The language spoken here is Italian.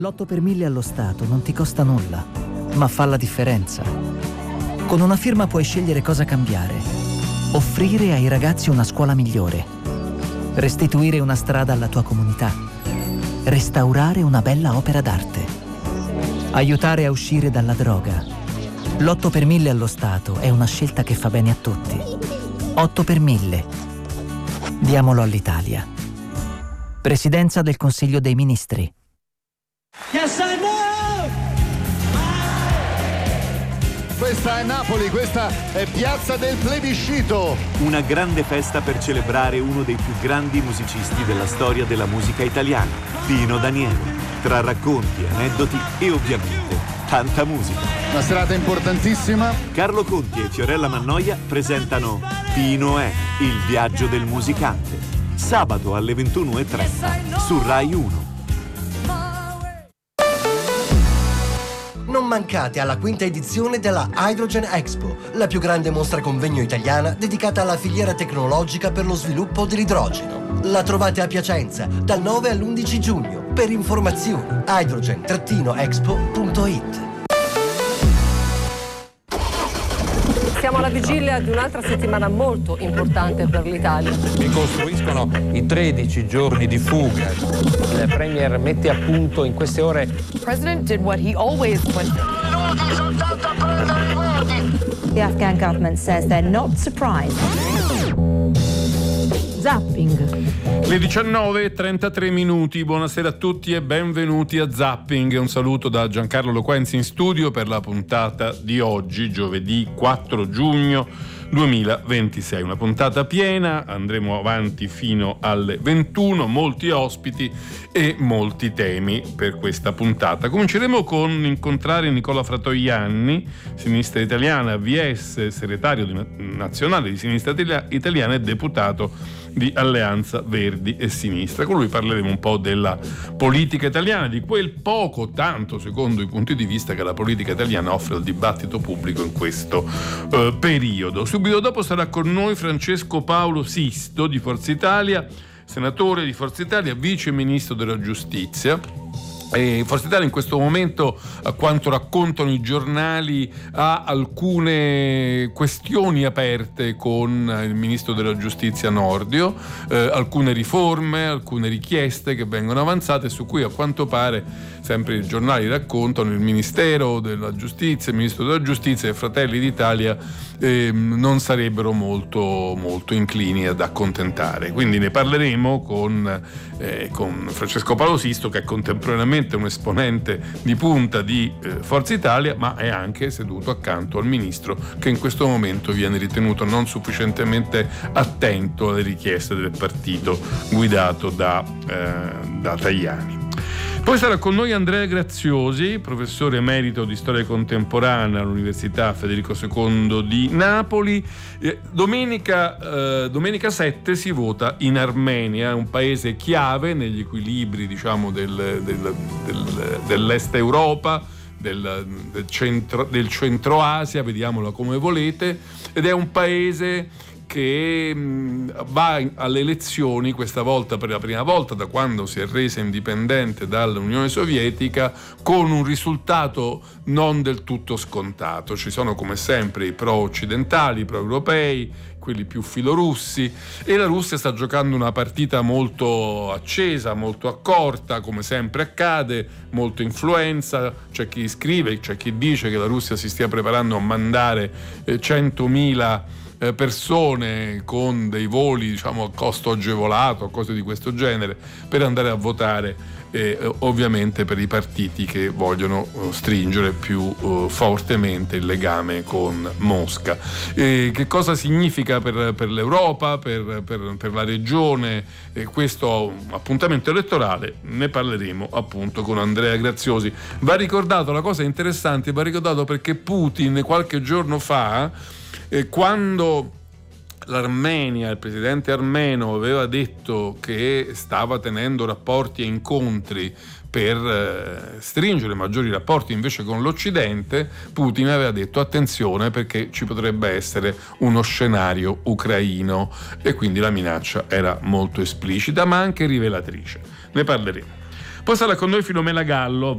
L'8 per 1000 allo Stato non ti costa nulla, ma fa la differenza. Con una firma puoi scegliere cosa cambiare. Offrire ai ragazzi una scuola migliore. Restituire una strada alla tua comunità. Restaurare una bella opera d'arte. Aiutare a uscire dalla droga. L'8 per 1000 allo Stato è una scelta che fa bene a tutti. 8 per 1000. Diamolo all'Italia. Presidenza del Consiglio dei Ministri. Yes, I know! Questa è Napoli, questa è Piazza del Plebiscito. Una grande festa per celebrare uno dei più grandi musicisti della storia della musica italiana, Pino Daniele. Tra racconti, aneddoti e ovviamente tanta musica. Una serata importantissima. Carlo Conti e Fiorella Mannoia presentano Pino è il viaggio del musicante. Sabato alle 21:30 su Rai 1. Non mancate alla quinta edizione della Hydrogen Expo, la più grande mostra convegno italiana dedicata alla filiera tecnologica per lo sviluppo dell'idrogeno. La trovate a Piacenza dal 9 all'11 giugno. Per informazioni hydrogen-expo.it. Siamo alla vigilia di un'altra settimana molto importante per l'Italia. Ricostruiscono i 13 giorni di fuga. Il Premier mette a punto in queste ore. The President did what he always would. The Afghan government says they're not surprised. Zapping. Le 19:33. Buonasera a tutti e benvenuti a Zapping. Un saluto da Giancarlo Loquenzi in studio per la puntata di oggi, giovedì 4 giugno 2026. Una puntata piena, andremo avanti fino alle 21, molti ospiti e molti temi per questa puntata. Cominceremo con incontrare Nicola Fratoianni, Sinistra Italiana, VS, segretario nazionale di Sinistra Italiana e deputato di Alleanza Verdi e Sinistra. Con lui parleremo un po' della politica italiana, di quel poco, tanto secondo i punti di vista che la politica italiana offre al dibattito pubblico in questo periodo. Subito dopo sarà con noi Francesco Paolo Sisto di Forza Italia, senatore di Forza Italia, vice ministro della giustizia. Forza Italia in questo momento, a quanto raccontano i giornali, ha alcune questioni aperte con il ministro della giustizia Nordio, alcune riforme, alcune richieste che vengono avanzate, su cui a quanto pare, sempre i giornali raccontano, il Ministero della Giustizia, il Ministro della Giustizia e Fratelli d'Italia non sarebbero molto inclini ad accontentare. Quindi ne parleremo con Francesco Paolo Sisto, che è contemporaneamente un esponente di punta di Forza Italia, ma è anche seduto accanto al ministro, che in questo momento viene ritenuto non sufficientemente attento alle richieste del partito guidato da Tajani. Poi sarà con noi Andrea Graziosi, professore emerito di storia contemporanea all'Università Federico II di Napoli. Domenica 7 si vota in Armenia, un paese chiave negli equilibri, diciamo, dell'est Europa, del centro Asia, vediamola come volete, ed è un paese che va alle elezioni questa volta per la prima volta da quando si è resa indipendente dall'Unione Sovietica, con un risultato non del tutto scontato. Ci sono come sempre i pro-occidentali, i pro-europei, quelli più filorussi, e la Russia sta giocando una partita molto accesa, molto accorta, come sempre accade, molto influenza. C'è chi scrive, c'è chi dice che la Russia si stia preparando a mandare 100.000 persone con dei voli, diciamo, a costo agevolato, cose di questo genere, per andare a votare, ovviamente per i partiti che vogliono stringere più fortemente il legame con Mosca. Che cosa significa per l'Europa, per la regione questo appuntamento elettorale? Ne parleremo appunto con Andrea Graziosi. Va ricordato, la cosa interessante, va ricordato perché Putin qualche giorno fa, quando l'Armenia, il presidente armeno, aveva detto che stava tenendo rapporti e incontri per stringere maggiori rapporti invece con l'Occidente, Putin aveva detto attenzione perché ci potrebbe essere uno scenario ucraino, e quindi la minaccia era molto esplicita ma anche rivelatrice. Ne parleremo. Poi sarà con noi Filomena Gallo,